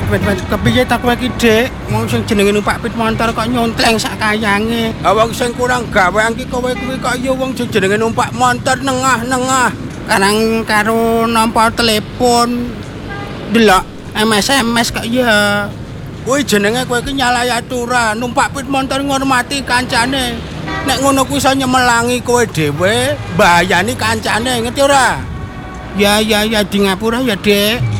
Kepiye ta kowe iki, Dik? Wong sing jenenge numpak pit motor kok nyontleng sak kayange. Ah wong sing kurang gawean ki kowe kuwi kok ya wong sing jenenge numpak motor nengah-nengah. Karang karo nampa telepon. Delok SMS kok ya. Kuwi jenenge kowe iki nyalahi aturan, numpak pit motor ngormati kancane. Nek ngono kuwi iso nyemelangi kowe dhewe, mbayani kancane, ngerti ora? Ya di ngapura ya, Dik.